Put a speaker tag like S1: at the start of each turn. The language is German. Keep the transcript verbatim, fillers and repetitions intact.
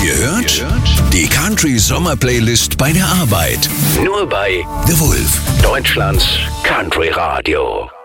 S1: Ihr hört die Country Sommer Playlist bei der Arbeit. Nur bei The Wolf, Deutschlands Country Radio.